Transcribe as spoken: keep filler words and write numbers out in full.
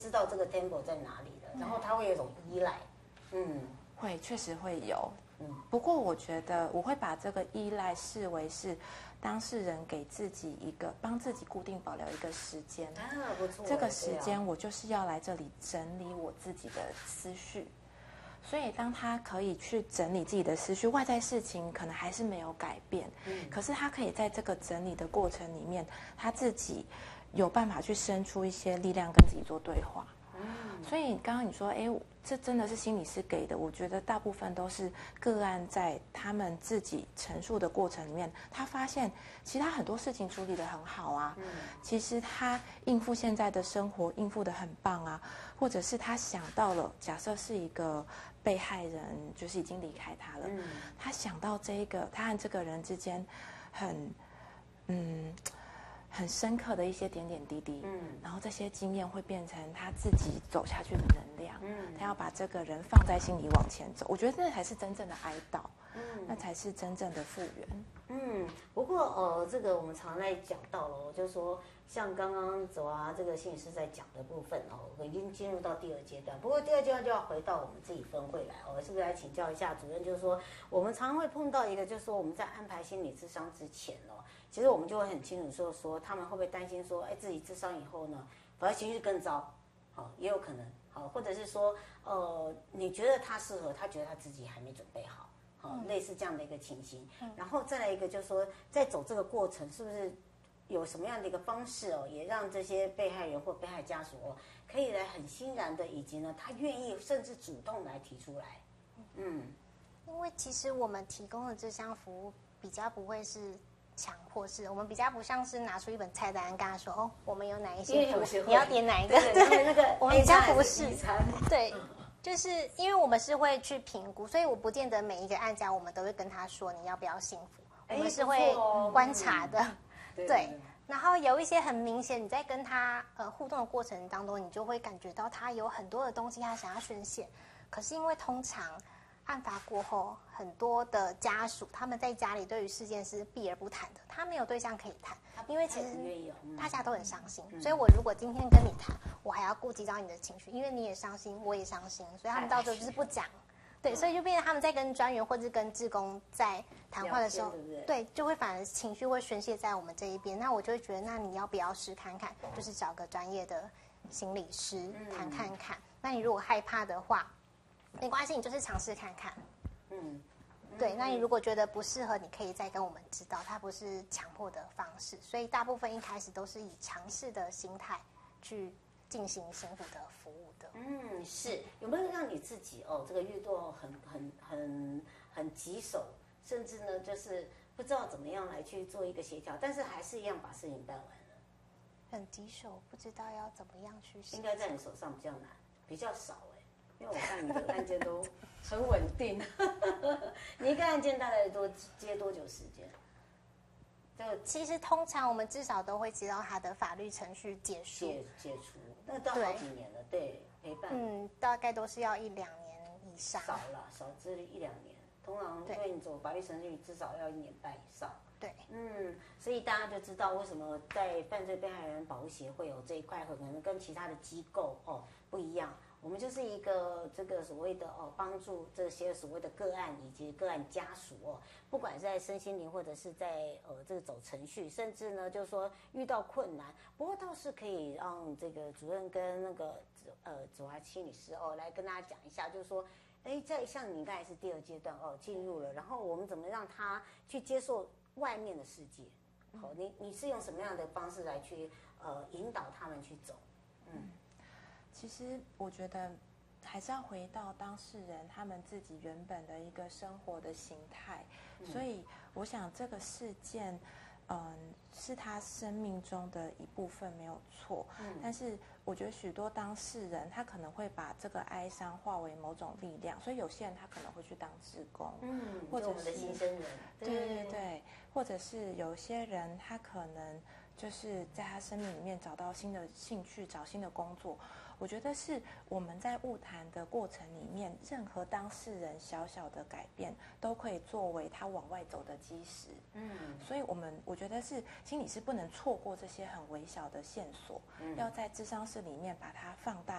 知道这个 tempo 在哪里了，然后他会有一种依赖，嗯， 会确实会有，嗯，不过我觉得我会把这个依赖视为是当事人给自己一个帮自己固定保留一个时间啊，不错， 这个时间我就是要来这里整理我自己的思绪。所以，当他可以去整理自己的思绪，外在事情可能还是没有改变，嗯，可是他可以在这个整理的过程里面，他自己有办法去生出一些力量，跟自己做对话。嗯，所以刚刚你说，哎，这真的是心理师给的？我觉得大部分都是个案在他们自己陈述的过程里面，他发现其他很多事情处理得很好啊，嗯，其实他应付现在的生活应付得很棒啊，或者是他想到了，假设是一个被害人就是已经离开他了，嗯，他想到这一个他和这个人之间很嗯很深刻的一些点点滴滴，嗯，然后这些经验会变成他自己走下去的能量，嗯，他要把这个人放在心里往前走，我觉得那才是真正的哀悼，嗯，那才是真正的复原。 嗯，不过呃，这个我们常在讲到了，就是说像刚刚走啊，这个心理师在讲的部分哦，我已经进入到第二阶段。不过第二阶段就要回到我们自己分会来哦，是不是来请教一下主任？就是说我们常常会碰到一个，就是说我们在安排心理咨商之前哦，其实我们就会很清楚说说他们会不会担心说，哎，自己咨商以后呢，反而情绪更糟，好、哦，也有可能，好、哦，或者是说呃，你觉得他适合，他觉得他自己还没准备好。哦，类似这样的一个情形，然后再来一个就是说，在走这个过程，是不是有什么样的一个方式哦，也让这些被害人或被害家属哦，可以来很欣然的，以及呢，他愿意甚至主动来提出来，嗯， 因为其实我们提供的这项服务比较不会是强迫式，我们比较不像是拿出一本菜单跟他说，哦，我们有哪一些服务，你要点哪一个？ 对，对那个我们比较不是，对。 嗯就是因为我们是会去评估，所以我不见得每一个案家我们都会跟他说你要不要幸福，我们是会观察的， 嗯、对, 对。然后有一些很明显，你在跟他呃互动的过程当中，你就会感觉到他有很多的东西他想要宣泄，可是因为通常案发过后，很多的家属他们在家里对于事件是避而不谈的，他没有对象可以谈，因为其实大家都很伤心， 嗯、 所以我如果今天跟你谈，我还要顾及到你的情绪，因为你也伤心，我也伤心，所以他们到最后就是不讲，对，所以就变成他们在跟专员或者跟志工在谈话的时候， 对, 对，就会反而情绪会宣泄在我们这一边，那我就会觉得，那你要不要试看看，就是找个专业的心理师谈看看，嗯、那你如果害怕的话，没关系，你就是尝试看看，嗯。对，那你如果觉得不适合，你可以再跟我们知道，它不是强迫的方式，所以大部分一开始都是以尝试的心态去进行幸福的服务的。 嗯，是有没有让你自己哦，这个遇到很很很很棘手，甚至呢就是不知道怎么样来去做一个协调，但是还是一样把事情办完了。 很棘手，不知道要怎么样去。 应该在你手上比较难，比较少哎、欸，因为我看你的案件都很稳定。你一个案件大概多接多久时间？ 就其实通常我们至少都会知道他的法律程序结束、 解解除，那都好几年了，对，陪伴， 嗯，大概都是要一两年以上， 少了，少至一两年。通常因为你走法律程序，至少要一年半以上。 对， 嗯，所以大家就知道为什么在犯罪被害人保护协会有这一块，可能跟其他的机构哦不一样。我们就是一个这个所谓的哦，帮助这些所谓的个案以及个案家属哦，不管在身心灵或者是在呃这个走程序，甚至呢就是说遇到困难，不过倒是可以让这个主任跟那个呃子华心理师哦来跟大家讲一下，就是说，哎，在像你刚才是第二阶段哦进入了，然后我们怎么让他去接受外面的世界？好、哦，你你是用什么样的方式来去呃引导他们去走？嗯。 其实我觉得还是要回到当事人他们自己原本的一个生活的形态，嗯、所以我想这个事件，嗯，是他生命中的一部分没有错，嗯、但是我觉得许多当事人他可能会把这个哀伤化为某种力量，所以有些人他可能会去当志工， 嗯，或者是牺牲人， 对对 对, 对，或者是有些人他可能就是在他生命里面找到新的兴趣，找新的工作。 我觉得是我们在晤谈的过程里面，任何当事人小小的改变都可以作为他往外走的基石。嗯，所以我们我觉得是心理师不能错过这些很微小的线索，嗯、要在咨商室里面把它放大